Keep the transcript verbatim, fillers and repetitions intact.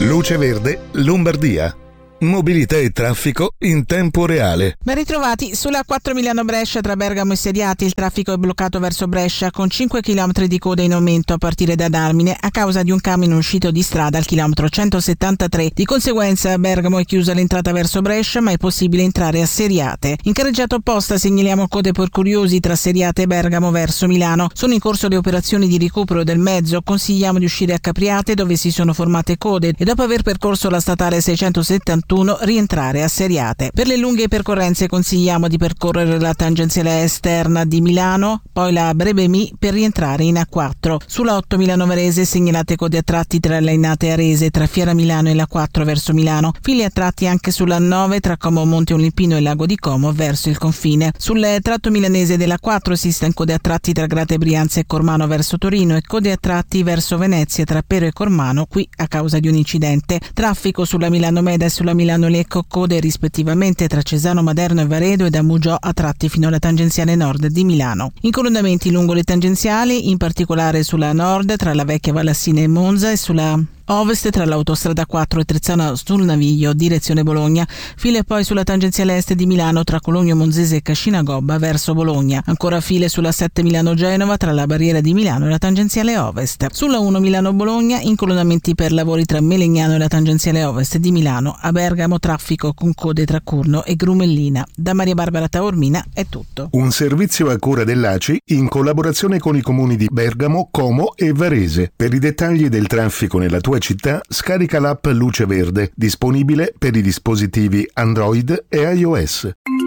Luce Verde, Lombardia. Mobilità e traffico in tempo reale. Ben ritrovati sulla A quattro Milano-Brescia tra Bergamo e Seriate. Il traffico è bloccato verso Brescia con cinque chilometri di coda in aumento a partire da Dalmine a causa di un camion uscito di strada al chilometro centosettantatré. Di conseguenza a Bergamo è chiusa l'entrata verso Brescia, ma è possibile entrare a Seriate. In carreggiata opposta segnaliamo code per curiosi tra Seriate e Bergamo verso Milano. Sono in corso le operazioni di recupero del mezzo. Consigliamo di uscire a Capriate, dove si sono formate code, e dopo aver percorso la statale seicentosettantuno rientrare a Seriate. Per le lunghe percorrenze consigliamo di percorrere la tangenziale esterna di Milano, poi la Brebemi per rientrare in A quattro. Sulla otto Milano-Varese segnalate code a tratti tra Lainate e Arese, tra Fiera Milano e la quattro verso Milano, fili a tratti anche sulla nove tra Como Monte Olimpino e Lago di Como verso il confine. Sul tratto milanese della quattro esiste code a tratti tra Grate Brianza e Cormano verso Torino e code a tratti verso Venezia tra Pero e Cormano, qui a causa di un incidente. Traffico sulla Milano Meda e sulla Milano Lecco, code rispettivamente tra Cesano Maderno e Varedo e da Mugiò a tratti fino alla tangenziale nord di Milano. Incolonnamenti lungo le tangenziali, in particolare sulla nord tra la vecchia Vallassina e Monza e sulla ovest tra l'autostrada quattro e Trezzano sul Naviglio direzione Bologna, file poi sulla tangenziale est di Milano tra Cologno Monzese e Cascina Gobba verso Bologna, ancora file sulla sette Milano-Genova tra la barriera di Milano e la tangenziale ovest. Sulla uno Milano-Bologna incolonnamenti per lavori tra Melegnano e la tangenziale ovest di Milano. A Bergamo traffico con code tra Curno e Grumellina. Da Maria Barbara Taormina è tutto. Un servizio a cura dell'A C I in collaborazione con i comuni di Bergamo, Como e Varese. Per i dettagli del traffico nella tua città scarica l'app Luce Verde, disponibile per i dispositivi Android e iOS.